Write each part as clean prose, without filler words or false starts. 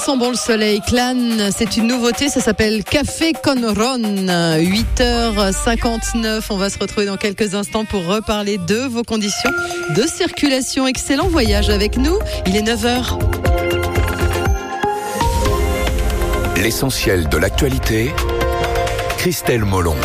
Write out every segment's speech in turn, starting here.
sent bon le soleil. Clan, c'est une nouveauté, ça s'appelle Café con Ron. 8h59, on va se retrouver dans quelques instants pour reparler de vos conditions de circulation. Excellent voyage avec nous, il est 9h. L'essentiel de l'actualité, Christelle Molon.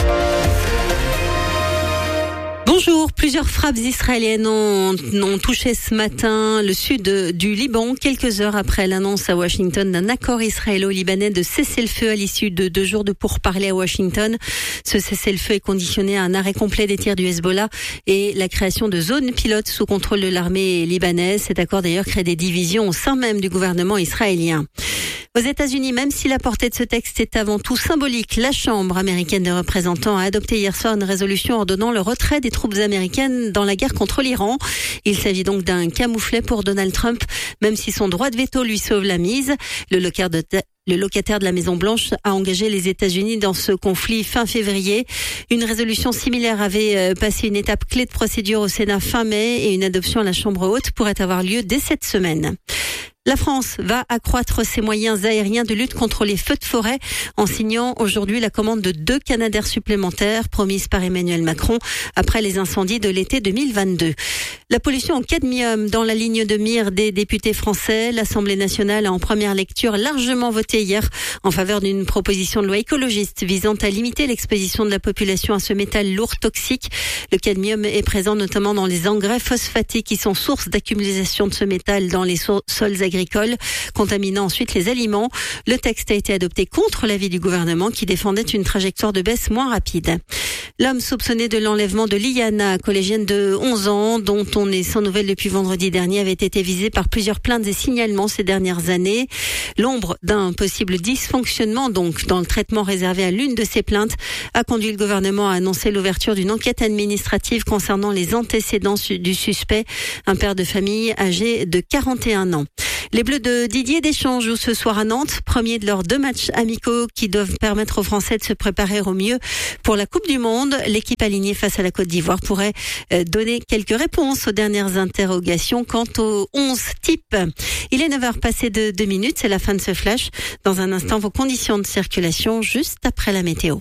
Bonjour, plusieurs frappes israéliennes ont touché ce matin le sud du Liban, quelques heures après l'annonce à Washington d'un accord israélo-libanais de cessez-le-feu à l'issue de 2 jours de pourparlers à Washington. Ce cessez-le-feu est conditionné à un arrêt complet des tirs du Hezbollah et la création de zones pilotes sous contrôle de l'armée libanaise. Cet accord d'ailleurs crée des divisions au sein même du gouvernement israélien. Aux États-Unis, même si la portée de ce texte est avant tout symbolique, la Chambre américaine des représentants a adopté hier soir une résolution ordonnant le retrait des troupes américaines dans la guerre contre l'Iran. Il s'agit donc d'un camouflet pour Donald Trump, même si son droit de veto lui sauve la mise. Le locataire de la Maison-Blanche a engagé les États-Unis dans ce conflit fin février. Une résolution similaire avait passé une étape clé de procédure au Sénat fin mai et une adoption à la Chambre haute pourrait avoir lieu dès cette semaine. La France va accroître ses moyens aériens de lutte contre les feux de forêt en signant aujourd'hui la commande de 2 Canadair supplémentaires promises par Emmanuel Macron après les incendies de l'été 2022. La pollution au cadmium dans la ligne de mire des députés français. L'Assemblée nationale a en première lecture largement voté hier en faveur d'une proposition de loi écologiste visant à limiter l'exposition de la population à ce métal lourd toxique. Le cadmium est présent notamment dans les engrais phosphatiques qui sont source d'accumulation de ce métal dans les sols agricoles, contaminant ensuite les aliments. Le texte a été adopté contre l'avis du gouvernement qui défendait une trajectoire de baisse moins rapide. L'homme soupçonné de l'enlèvement de Liana, collégienne de 11 ans, dont on est sans nouvelles depuis vendredi dernier, avait été visé par plusieurs plaintes et signalements ces dernières années. L'ombre d'un possible dysfonctionnement donc dans le traitement réservé à l'une de ces plaintes a conduit le gouvernement à annoncer l'ouverture d'une enquête administrative concernant les antécédents du suspect, un père de famille âgé de 41 ans. Les Bleus de Didier Deschamps jouent ce soir à Nantes, premier de leurs 2 matchs amicaux qui doivent permettre aux Français de se préparer au mieux pour la Coupe du Monde. L'équipe alignée face à la Côte d'Ivoire pourrait donner quelques réponses aux dernières interrogations quant aux 11 types. Il est 9h passé de 2 minutes, c'est la fin de ce flash. Dans un instant, vos conditions de circulation juste après la météo.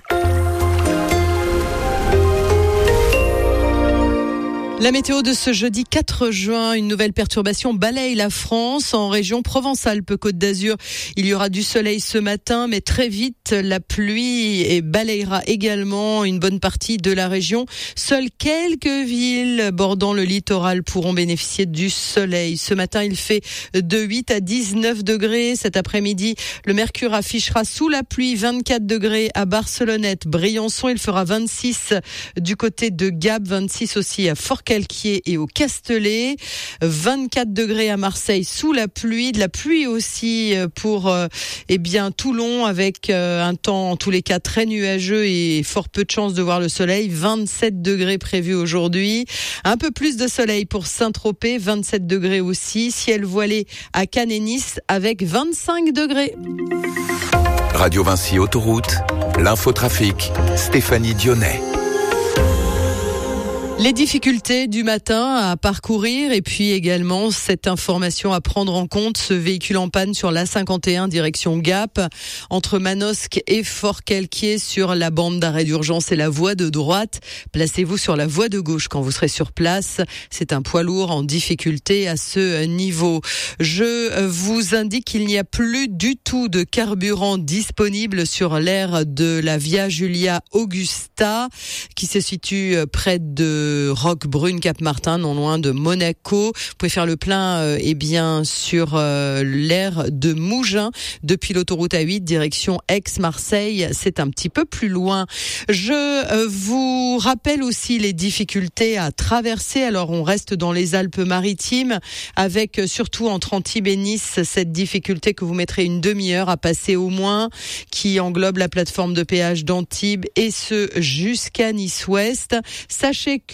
La météo de ce jeudi 4 juin, une nouvelle perturbation balaye la France. En région Provence-Alpes-Côte d'Azur, il y aura du soleil ce matin, mais très vite la pluie balayera également une bonne partie de la région. Seules quelques villes bordant le littoral pourront bénéficier du soleil. Ce matin, il fait de 8 à 19 degrés. Cet après-midi, le mercure affichera sous la pluie 24 degrés à Barcelonnette, Briançon. Il fera 26 du côté de Gap, 26 aussi à Forcalquier et au Castellet, 24 degrés à Marseille sous la pluie, de la pluie aussi pour Toulon avec un temps en tous les cas très nuageux et fort peu de chances de voir le soleil, 27 degrés prévus aujourd'hui, un peu plus de soleil pour Saint-Tropez, 27 degrés aussi, ciel voilé à Cannes et Nice avec 25 degrés. Radio Vinci Autoroute, l'infotrafic, Stéphanie Dionnet. Les difficultés du matin à parcourir et puis également cette information à prendre en compte, ce véhicule en panne sur l'A51 direction Gap entre Manosque et Forcalquier sur la bande d'arrêt d'urgence et la voie de droite. Placez-vous sur la voie de gauche quand vous serez sur place. C'est un poids lourd en difficulté à ce niveau. Je vous indique qu'il n'y a plus du tout de carburant disponible sur l'aire de la Via Julia Augusta qui se situe près de Roquebrune, Cap-Martin, non loin de Monaco. Vous pouvez faire le plein sur l'aire de Mougins depuis l'autoroute A8 direction Aix-Marseille. C'est un petit peu plus loin. Je vous rappelle aussi les difficultés à traverser. Alors on reste dans les Alpes-Maritimes avec surtout entre Antibes et Nice cette difficulté que vous mettrez une demi-heure à passer au moins, qui englobe la plateforme de péage d'Antibes et ce jusqu'à Nice-Ouest. Sachez que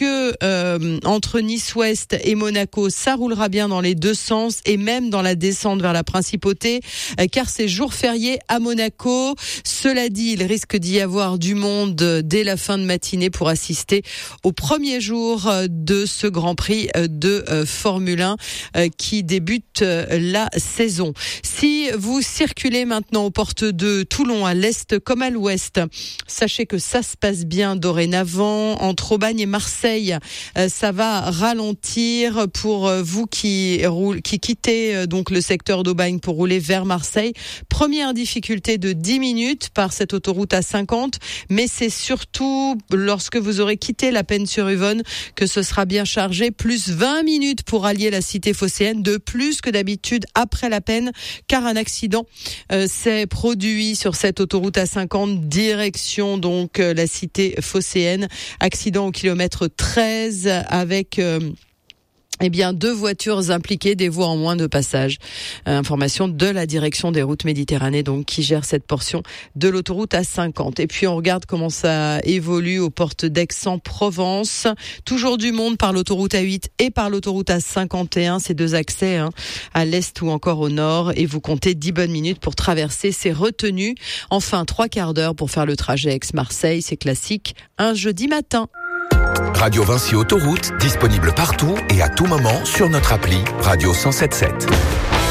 que entre Nice-Ouest et Monaco, ça roulera bien dans les deux sens et même dans la descente vers la Principauté, car c'est jour férié à Monaco. Cela dit, il risque d'y avoir du monde dès la fin de matinée pour assister au premier jour de ce Grand Prix de Formule 1 qui débute la saison. Si vous circulez maintenant aux portes de Toulon, à l'est comme à l'ouest, sachez que ça se passe bien dorénavant. Entre Aubagne et Marseille, ça va ralentir pour vous qui quittez donc le secteur d'Aubagne pour rouler vers Marseille. Première difficulté de 10 minutes par cette autoroute A50, mais c'est surtout lorsque vous aurez quitté la Peine-sur-Yvonne que ce sera bien chargé. Plus 20 minutes pour allier la cité phocéenne, de plus que d'habitude après la Peine, car un accident s'est produit sur cette autoroute A50 direction donc la cité phocéenne. Accident au kilomètre 13 avec 2 voitures impliquées, des voies en moins de passage. Information de la direction des routes Méditerranée, donc, qui gère cette portion de l'autoroute A50. Et puis, on regarde comment ça évolue aux portes d'Aix-en-Provence. Toujours du monde par l'autoroute A8 et par l'autoroute A51, ces deux accès, à l'est ou encore au nord. Et vous comptez 10 bonnes minutes pour traverser ces retenues. Enfin, 3/4 d'heure pour faire le trajet Aix-Marseille. C'est classique, un jeudi matin. Radio Vinci Autoroute, disponible partout et à tout moment sur notre appli Radio 107.7.